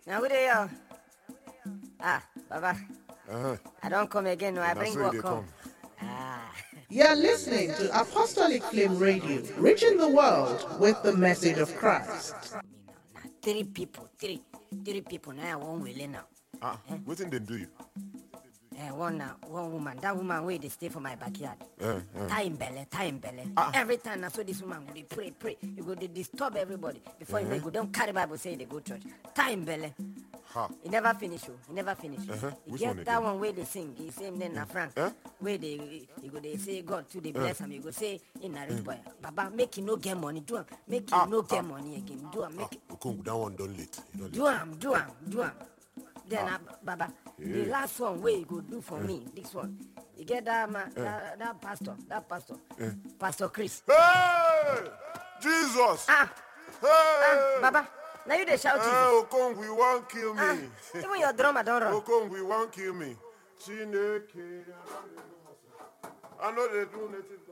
Now who they are? Baba. Uh-huh. I don't come again. No, I And bring so what they come. come. Ah. You're listening to Apostolic Flame Radio, reaching the world with the message of Christ. Now, three people. Now I won't will now. What thing they do you? One woman. That woman where they stay for my backyard. Tie in belly. Every time I saw this woman, they pray. You go they disturb everybody before you go. Don't carry Bible say they go church. Tie in belly. Ha. He never finish. He never finish. You Which get one that again? one where they sing. He same name na Frank. Where they say God to the bless him. You go say in a rich boy. Baba make him no get money. Do him. Make him no get money again. Do him. Make Okong, that one done late. You do him. Then Baba, the last one where you go do for me. This one. You get that man, that pastor, Pastor Chris. Hey! Jesus! Hey! Baba, now you they shout Jesus. Hey, Okong, we won't kill me. Even your drummer don't run. Okong, we won't kill me. Chineke. I know they do nothing.